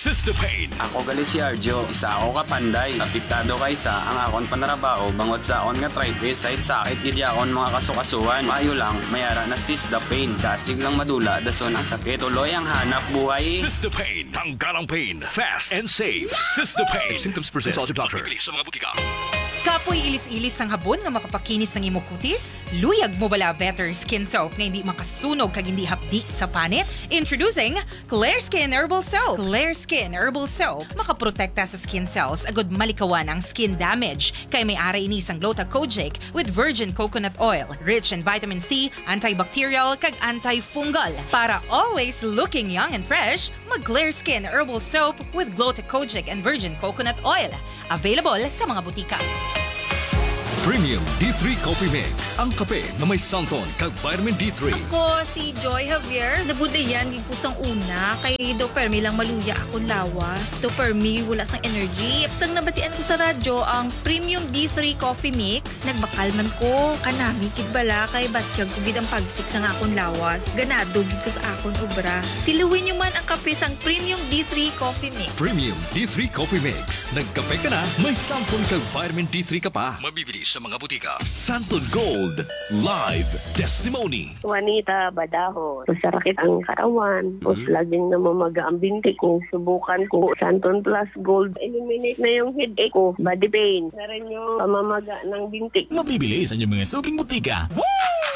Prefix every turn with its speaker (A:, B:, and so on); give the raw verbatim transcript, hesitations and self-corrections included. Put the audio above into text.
A: Sistopain.
B: Ako gali si Arjo, isa ako kapanday. Apektado kaysa ang akon panarabaho bangod sa akon nga arthritis. Kahit sakit gidi akon mga kasukasuhan. Maayo lang, mayara na Sistopain. Kasig lang madula, dason ang sakit. Tuloy ang hanap buhay.
A: Sistopain. Tanggal ang pain. Fast and safe. Sistopain. If symptoms persist, consult your doctor. Bibili sa mga butika.
C: Kapoy ilis-ilis ang habon nga makapakinis ng imong kutis? Luyag mo bala Better Skin Soap nga hindi makasunog kag hindi hapdi sa panit? Introducing Clear Skin Herbal Soap. Clear Skin Herbal Soap makaprotekta sa skin cells agud malikawan ang skin damage kay may ara ini sang Gluta-Kojic with virgin coconut oil, rich in vitamin C, antibacterial kag antifungal. Para always looking young and fresh, mag Clear Skin Herbal Soap with Gluta-Kojic and virgin coconut oil. Available sa mga butika.
A: Premium D three Coffee Mix. Ang kape na may santon kag vitamin D three.
D: Ako si Joy Javier. Nabudayan din ko sang una. Kay do permi lang maluya akong lawas. Do permi wala sang energy. Sang nabatian ko sa radyo ang Premium D three Coffee Mix. Nagbakal man ko. Kanami kid bala kay batsyag ko gid ang pagsik sang akong lawas. Ganado gid ko sa akong obra. Tiluwin nyo man ang kape sang Premium D three Coffee Mix.
A: Premium D three Coffee Mix. Nagkape ka na, may santon kag vitamin D three ka pa. Mabibili sa mga butika. Santon Gold Live Testimony.
E: Juanita Badaho. Masakit ang katawan. Tapos
A: Mm-hmm.
E: laging namamaga ang binti ko. Subukan ko Santon Plus Gold. Eliminate na yung headache ko. Body pain. Na rin yung pamamaga ng binti.
F: Mabibili sa inyong mga suking butika. Woo!